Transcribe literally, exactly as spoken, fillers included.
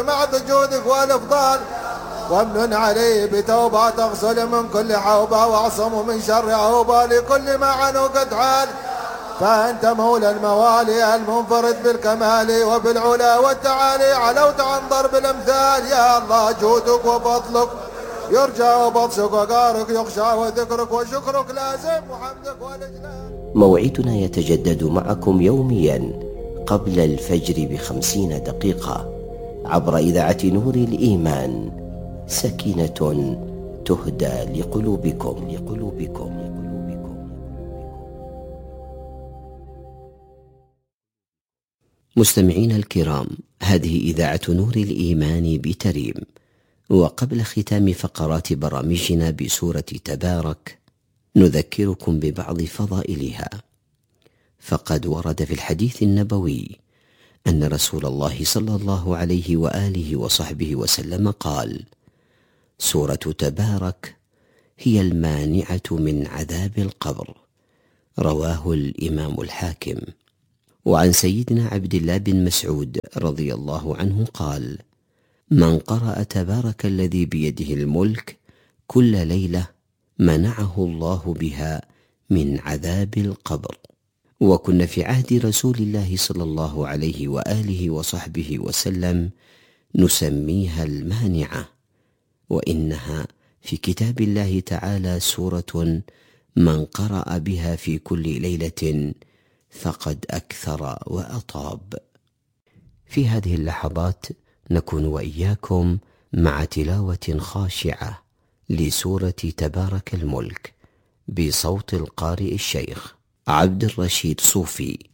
مع جودك والافضال، وامن عليه بتوبة تغسل من كل حوبة، واعصمه من شر عوبة لكل ما عنه قد حال. فأنت مولى الموالي المنفرد بالكمال وبالعلا والتعالي، علوت عن ضرب الامثال. يا الله جودك وفضلك يرجى وبطشك وقارك يخشى، وذكرك وشكرك لازم وحمدك والاجلال. موعدنا يتجدد معكم يوميا قبل الفجر بخمسين دقيقة عبر إذاعة نور الإيمان، سكينة تهدى لقلوبكم لقلوبكم مستمعين الكرام، هذه إذاعة نور الإيمان بتريم. وقبل ختام فقرات برامجنا بسورة تبارك، نذكركم ببعض فضائلها. فقد ورد في الحديث النبوي أن رسول الله صلى الله عليه وآله وصحبه وسلم قال: سورة تبارك هي المانعة من عذاب القبر. رواه الإمام الحاكم. وعن سيدنا عبد الله بن مسعود رضي الله عنه قال: من قرأ تبارك الذي بيده الملك كل ليلة منعه الله بها من عذاب القبر. وكنا في عهد رسول الله صلى الله عليه وآله وصحبه وسلم نسميها المانعة، وإنها في كتاب الله تعالى سورة من قرأ بها في كل ليلة فقد أكثر وأطاب. في هذه اللحظات نكون وإياكم مع تلاوة خاشعة لسورة تبارك الملك بصوت القارئ الشيخ عبد الرشيد صوفي،